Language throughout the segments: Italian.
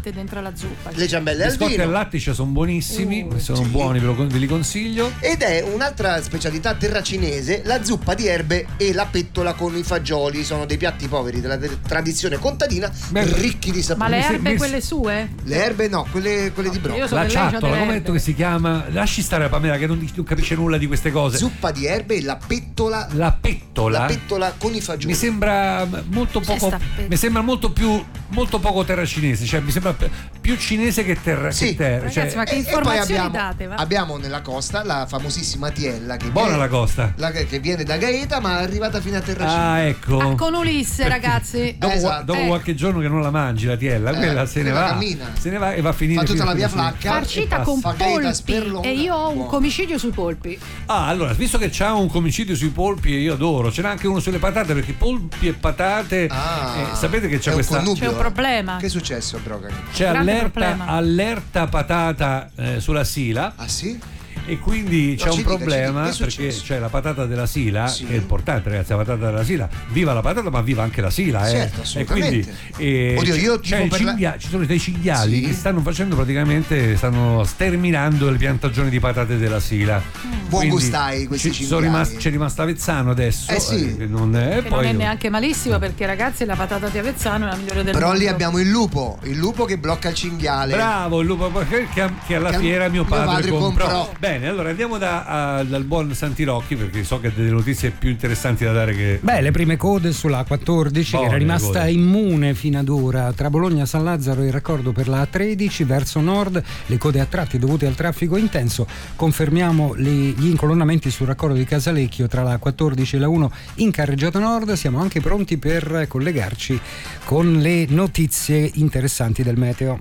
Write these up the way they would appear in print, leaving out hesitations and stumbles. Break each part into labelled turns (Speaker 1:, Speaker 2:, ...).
Speaker 1: latte dentro la zuppa.
Speaker 2: Le ciambelle al
Speaker 3: Biscotti
Speaker 2: vino.
Speaker 3: al lattice sono buonissimi, sono
Speaker 2: sì.
Speaker 3: buoni, ve li consiglio.
Speaker 2: Ed è un'altra specialità terracinese, la zuppa di erbe e la pettola con i fagioli. Sono dei piatti poveri della tradizione contadina, ricchi di sapore.
Speaker 1: Ma le erbe quelle sue?
Speaker 2: Le erbe no, quelle di broccoli.
Speaker 1: Io so
Speaker 3: La
Speaker 1: che lei c'ha
Speaker 3: ciattola,
Speaker 1: delle
Speaker 3: come
Speaker 1: erbe.
Speaker 3: detto che si chiama? Lasci stare Pamela che non capisce nulla di queste cose.
Speaker 2: Zuppa di erbe e la pettola.
Speaker 3: La pettola?
Speaker 2: La pettola con i fagioli.
Speaker 3: Mi sembra molto poco. Mi sembra molto poco terracinese, cioè mi sembra più cinese che terra.
Speaker 2: Sì.
Speaker 1: Ragazzi, ma che
Speaker 2: E
Speaker 1: informazioni
Speaker 2: poi
Speaker 1: date? Va?
Speaker 2: abbiamo nella costa la famosissima tiella che
Speaker 3: Buona
Speaker 2: viene,
Speaker 3: la costa.
Speaker 2: che viene da Gaeta ma è arrivata fino a Terracina.
Speaker 3: Ah, ecco.
Speaker 1: Con Ulisse, ragazzi.
Speaker 3: Dopo qualche giorno che non la mangi la tiella, quella se ne va.
Speaker 2: cammina.
Speaker 3: Se ne va e va a finire.
Speaker 2: Fa tutta
Speaker 3: fino
Speaker 2: la via
Speaker 3: fino-
Speaker 2: Flacca.
Speaker 1: Farcita con
Speaker 2: Fa Gaeta
Speaker 1: polpi.
Speaker 2: Sperlonga.
Speaker 1: E io ho un
Speaker 2: Buono.
Speaker 1: comicidio sui polpi.
Speaker 3: Ah, allora, visto che c'ha un comicidio sui polpi e io adoro, ce n'è anche uno sulle patate, perché polpi e patate sapete che c'è
Speaker 2: è un
Speaker 3: questa
Speaker 2: connubio,
Speaker 1: C'è un problema.
Speaker 2: Che è successo a Brogani?
Speaker 3: c'è
Speaker 1: grande problema.
Speaker 3: allerta patata sulla Sila.
Speaker 2: Ah sì?
Speaker 3: E quindi c'è
Speaker 2: ci
Speaker 3: un
Speaker 2: dica,
Speaker 3: problema
Speaker 2: ci dica, che è
Speaker 3: perché
Speaker 2: successo?
Speaker 3: c'è la patata della Sila,
Speaker 2: Sì.
Speaker 3: che è importante, ragazzi, la patata della Sila. Viva la patata, ma viva anche la Sila,
Speaker 2: Certo,
Speaker 3: E quindi
Speaker 2: assolutamente. Oddio, io
Speaker 3: c'è
Speaker 2: tipo
Speaker 3: ci sono dei cinghiali
Speaker 2: Sì.
Speaker 3: che stanno facendo praticamente, stanno sterminando le piantagioni di patate della Sila.
Speaker 2: Buon
Speaker 3: Quindi
Speaker 2: gustai questi cinghiali.
Speaker 3: c'è rimasta Avezzano adesso.
Speaker 2: Sì.
Speaker 3: Che non è,
Speaker 1: Che
Speaker 3: poi
Speaker 1: non è neanche malissimo, perché ragazzi la patata di Avezzano è la migliore del
Speaker 2: Però
Speaker 1: mondo.
Speaker 2: lì abbiamo il lupo che blocca il cinghiale.
Speaker 3: Bravo, il lupo che alla
Speaker 2: Che
Speaker 3: fiera mio padre comprò.
Speaker 2: comprò.
Speaker 3: Bene, allora andiamo dal buon Santirocchi, perché so che ha delle notizie più interessanti da dare che...
Speaker 4: Beh, le prime code sulla A14 che
Speaker 3: Buone
Speaker 4: era rimasta
Speaker 3: code.
Speaker 4: immune fino ad ora. Tra Bologna e San Lazzaro il raccordo per la A13 verso nord, le code a tratti dovute al traffico intenso. Confermiamo gli incolonnamenti sul raccordo di Casalecchio tra la A14 e la 1 in carreggiata nord. Siamo anche pronti per collegarci con le notizie interessanti del meteo.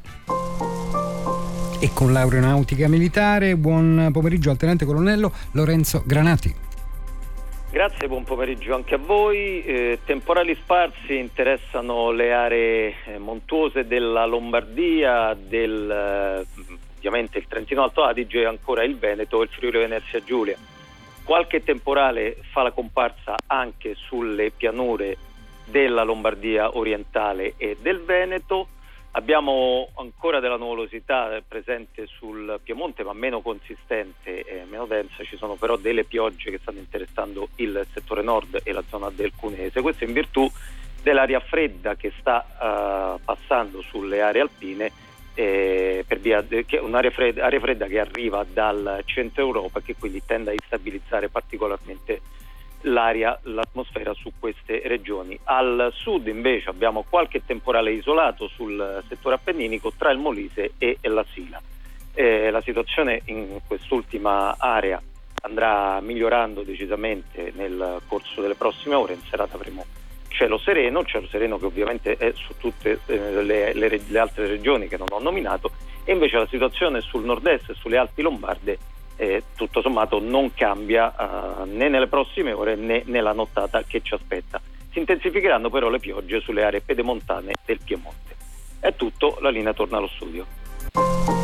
Speaker 4: E con l'aeronautica militare, buon pomeriggio al tenente colonnello Lorenzo Granati.
Speaker 5: Grazie, buon pomeriggio anche a voi. Temporali sparsi interessano le aree montuose della Lombardia, ovviamente il Trentino Alto Adige e ancora il Veneto e il Friuli Venezia Giulia. Qualche temporale fa la comparsa anche sulle pianure della Lombardia orientale e del Veneto. Abbiamo ancora della nuvolosità presente sul Piemonte, ma meno consistente e meno densa. Ci sono però delle piogge che stanno interessando il settore nord e la zona del Cunese. Questo in virtù dell'aria fredda che sta passando sulle aree alpine, per via che un'aria fredda che arriva dal centro Europa, che quindi tende a instabilizzare particolarmente l'atmosfera su queste regioni. Al sud invece abbiamo qualche temporale isolato sul settore appenninico tra il Molise e la Sila. La situazione in quest'ultima area andrà migliorando decisamente nel corso delle prossime ore. In serata avremo cielo sereno che ovviamente è su tutte le altre regioni che non ho nominato, e invece la situazione sul nord-est e sulle Alpi Lombarde tutto sommato non cambia né nelle prossime ore né nella nottata che ci aspetta. Si intensificheranno però le piogge sulle aree pedemontane del Piemonte. È tutto, la linea torna allo studio.